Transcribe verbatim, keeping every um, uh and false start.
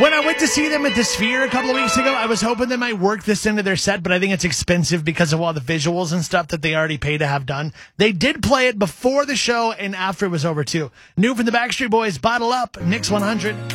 When I went to see them at the Sphere a couple of weeks ago, I was hoping they might work this into their set, but I think it's expensive because of all the visuals and stuff that they already pay to have done. They did play it before the show and after it was over, too. New from the Backstreet Boys, Bottle Up, Mix one hundred.